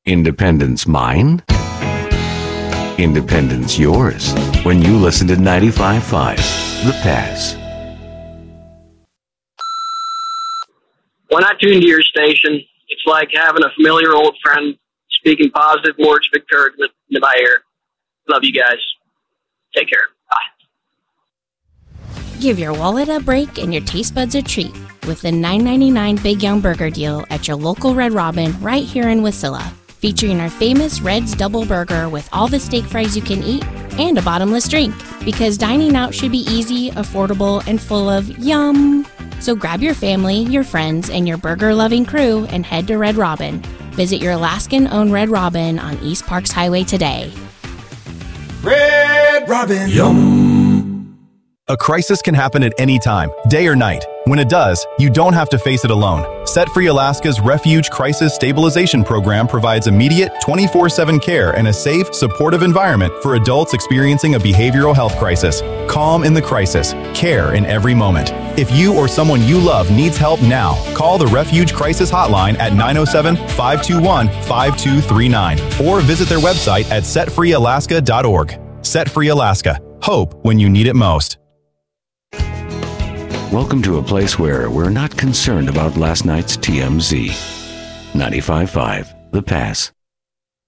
Independence mine? Independence yours when you listen to 95.5 The Pass. When I tune to your station, it's like having a familiar old friend speaking positive words of encouragement in my ear. Love you guys. Take care. Bye. Give your wallet a break and your taste buds a treat with the $9.99 Big Young Burger deal at your local Red Robin right here in Wasilla. Featuring our famous Red's Double Burger with all the steak fries you can eat and a bottomless drink. Because dining out should be easy, affordable, and full of yum. So grab your family, your friends, and your burger-loving crew and head to Red Robin. Visit your Alaskan-owned Red Robin on East Parks Highway today. Red Robin. Yum. A crisis can happen at any time, day or night. When it does, you don't have to face it alone. Set Free Alaska's Refuge Crisis Stabilization Program provides immediate 24/7 care and a safe, supportive environment for adults experiencing a behavioral health crisis. Calm in the crisis, care in every moment. If you or someone you love needs help now, call the Refuge Crisis Hotline at 907-521-5239 or visit their website at setfreealaska.org. Set Free Alaska. Hope when you need it most. Welcome to a place where we're not concerned about last night's TMZ. 95.5 The Pass.